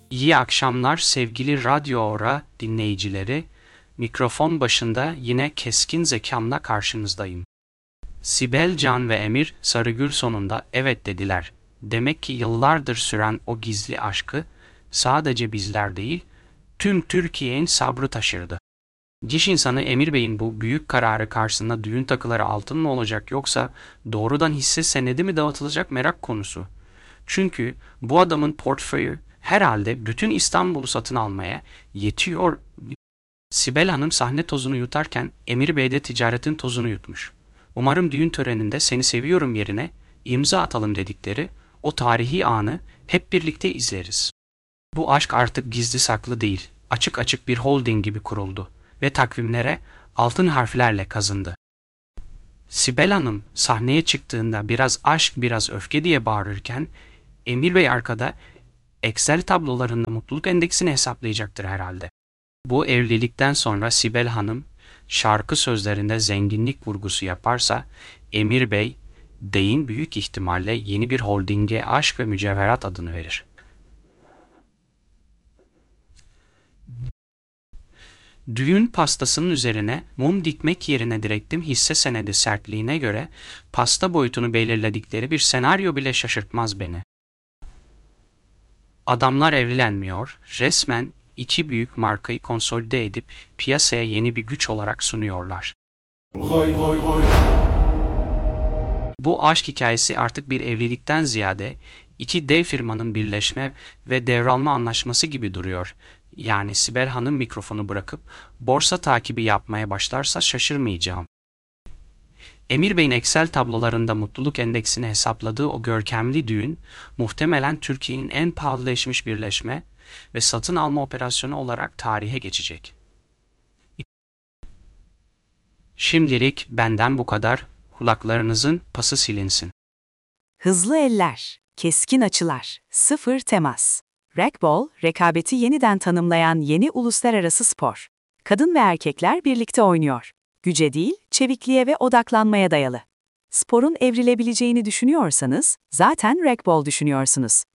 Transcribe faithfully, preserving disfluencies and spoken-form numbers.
İyi akşamlar sevgili Radyo Ora dinleyicileri. Mikrofon başında yine keskin zekamla karşınızdayım. Sibel Can ve Emir Sarıgül sonunda evet dediler. Demek ki yıllardır süren o gizli aşkı sadece bizler değil, tüm Türkiye'nin sabrı taşırdı. İş insanı Emir Bey'in bu büyük kararı karşısında düğün takıları altın mı olacak yoksa doğrudan hisse senedi mi dağıtılacak merak konusu. Çünkü bu adamın portföyü herhalde bütün İstanbul'u satın almaya yetiyor. Sibel Hanım sahne tozunu yutarken Emir Bey de ticaretin tozunu yutmuş. Umarım düğün töreninde seni seviyorum yerine imza atalım dedikleri o tarihi anı hep birlikte izleriz. Bu aşk artık gizli saklı değil, açık açık bir holding gibi kuruldu ve takvimlere altın harflerle kazındı. Sibel Hanım sahneye çıktığında biraz aşk biraz öfke diye bağırırken Emir Bey arkada Excel tablolarında mutluluk endeksini hesaplayacaktır herhalde. Bu evlilikten sonra Sibel Hanım şarkı sözlerinde zenginlik vurgusu yaparsa Emir Bey deyin büyük ihtimalle yeni bir holdinge aşk ve mücevherat adını verir. Düğün pastasının üzerine mum dikmek yerine direktim hisse senedi sertliğine göre pasta boyutunu belirledikleri bir senaryo bile şaşırtmaz beni. Adamlar evlenmiyor, resmen iki büyük markayı konsolide edip piyasaya yeni bir güç olarak sunuyorlar. Oy oy oy. Bu aşk hikayesi artık bir evlilikten ziyade iki dev firmanın birleşme ve devralma anlaşması gibi duruyor. Yani Sibel Hanım mikrofonu bırakıp borsa takibi yapmaya başlarsa şaşırmayacağım. Emir Bey'in Excel tablolarında mutluluk endeksini hesapladığı o görkemli düğün, muhtemelen Türkiye'nin en pahalıleşmiş birleşme ve satın alma operasyonu olarak tarihe geçecek. Şimdilik benden bu kadar. Kulaklarınızın pası silinsin. Hızlı eller, keskin açılar, sıfır temas. Racquetball, rekabeti yeniden tanımlayan yeni uluslararası spor. Kadın ve erkekler birlikte oynuyor. Güce değil, çevikliğe ve odaklanmaya dayalı. Sporun evrilebileceğini düşünüyorsanız, zaten racquetball düşünüyorsunuz.